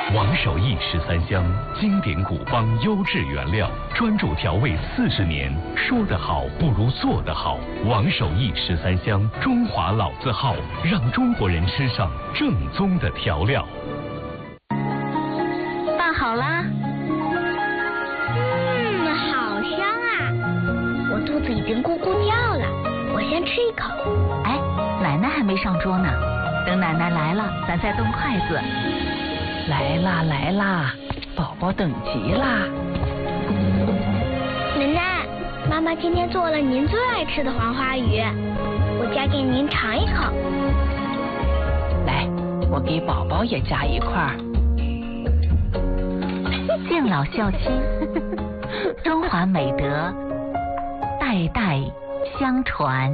王守义13香，经典古方，优质原料，专注调味40年。说得好不如做得好。王守义13香，中华老字号，让中国人吃上正宗的调料。 饭好啦。 好香啊！我肚子已经咕咕叫了，我先吃一口。 哎，奶奶还没上桌呢，等奶奶来了，咱再动筷子。 来啦来啦，宝宝等急啦！ 奶奶，妈妈今天做了您最爱吃的黄花鱼，我夹给您尝一口。 来，我给宝宝也夹一块。 敬老孝亲，中华美德，代代相传。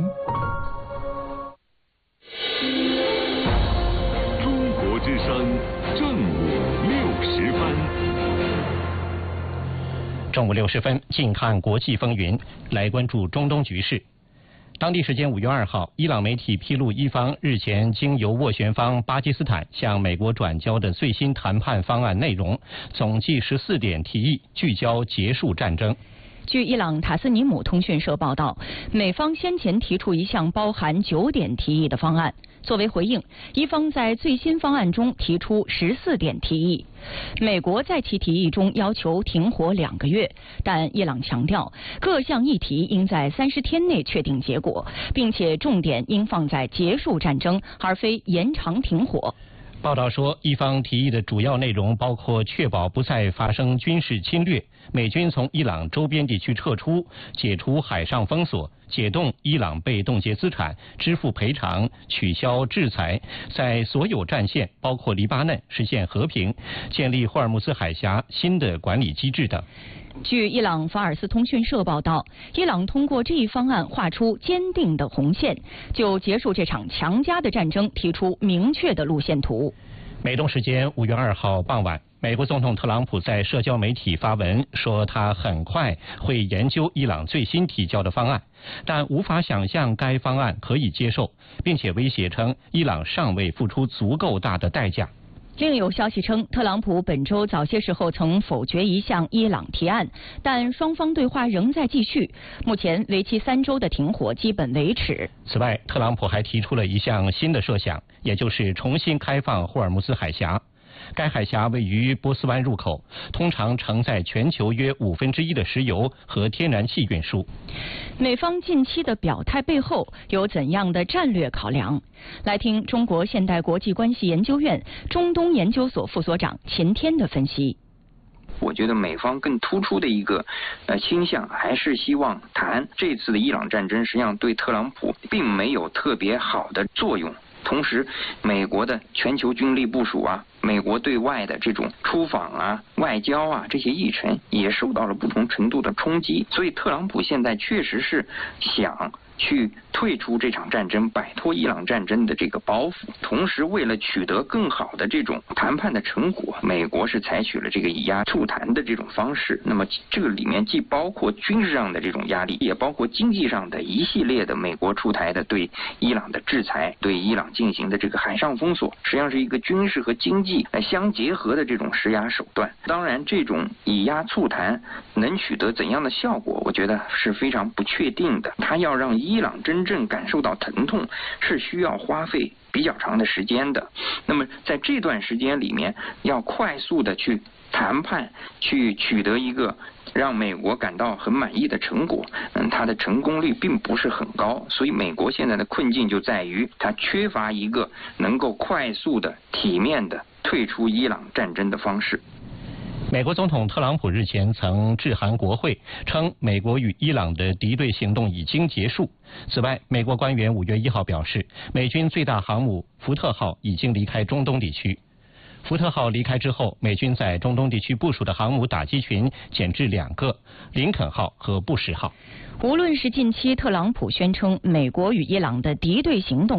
中国之声正午60分。 正午60分，近看国际风云，来关注中东局势。当地时间5月2号，伊朗媒体披露，伊方日前经由斡旋方巴基斯坦向美国转交的最新谈判方案内容，总计14点提议，聚焦结束战争。 据伊朗塔斯尼姆通讯社报道，美方先前提出一项包含9点提议的方案。作为回应，伊方在最新方案中提出14点提议。美国在其提议中要求停火2个月，但伊朗强调各项议题应在30天内确定结果，并且重点应放在结束战争，而非延长停火。 报道说，伊方提议的主要内容包括确保不再发生军事侵略，美军从伊朗周边地区撤出，解除海上封锁，解冻伊朗被冻结资产，支付赔偿，取消制裁，在所有战线包括黎巴嫩实现和平，建立霍尔木兹海峡新的管理机制等。 据伊朗法尔斯通讯社报道，伊朗通过这一方案画出坚定的红线，就结束这场强加的战争提出明确的路线图。 美东时间5月2号傍晚，美国总统特朗普在社交媒体发文说，他很快会研究伊朗最新提交的方案，但无法想象该方案可以接受，并且威胁称伊朗尚未付出足够大的代价。 另有消息称，特朗普本周早些时候曾否决一项伊朗提案，但双方对话仍在继续。目前为期3周的停火基本维持。 此外，特朗普还提出了一项新的设想，也就是重新开放霍尔木兹海峡。该海峡位于波斯湾入口，通常承载全球约1/5的石油和天然气运输。 美方近期的表态背后有怎样的战略考量？来听中国现代国际关系研究院中东研究所副所长秦天的分析。 我觉得美方更突出的一个倾向还是希望谈这次的伊朗战争，实际上对特朗普并没有特别好的作用。同时，美国的全球军力部署啊，美国对外的这种出访啊、外交啊这些议程也受到了不同程度的冲击，所以特朗普现在确实是想去退出这场战争，摆脱伊朗战争的这个包袱。同时，为了取得更好的这种谈判的成果，美国是采取了这个以压促谈的这种方式。那么这个里面既包括军事上的这种压力，也包括经济上的一系列的美国出台的对伊朗的制裁，对伊朗进行的这个海上封锁，实际上是一个军事和经济相结合的这种施压手段。当然，这种以压促谈能取得怎样的效果，我觉得是非常不确定的。它要让伊朗真正感受到疼痛，是需要花费比较长的时间的。那么在这段时间里面，要快速的去谈判，去取得一个让美国感到很满意的成果，它的成功率并不是很高。所以美国现在的困境就在于，它缺乏一个能够快速的、体面的退出伊朗战争的方式。 美国总统特朗普日前曾致函国会，称美国与伊朗的敌对行动已经结束。此外，美国官员5月1号表示，美军最大航母福特号已经离开中东地区。福特号离开之后，美军在中东地区部署的航母打击群减至2个，林肯号和布什号。 无论是近期特朗普宣称美国与伊朗的敌对行动